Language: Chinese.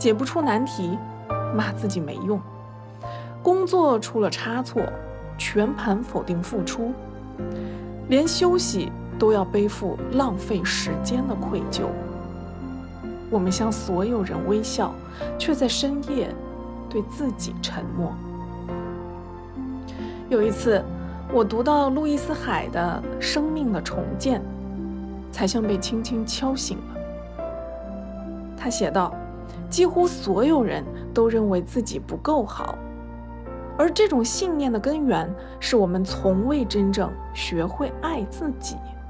解不出难题，骂自己没用；工作出了差错，全盘否定付出；连休息都要背负浪费时间的愧疚。我们向所有人微笑，却在深夜对自己沉默。有一次，我读到路易斯·海的《生命的重建》，才像被轻轻敲醒了。他写道，几乎所有人都认为自己不够好，而这种信念的根源是我们从未真正学会爱自己。